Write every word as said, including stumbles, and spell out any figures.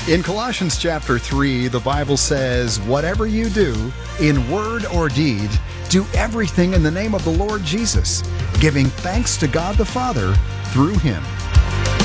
In Colossians chapter three, the Bible says, "Whatever you do, in word or deed, do everything in the name of the Lord Jesus, giving thanks to God the Father through him."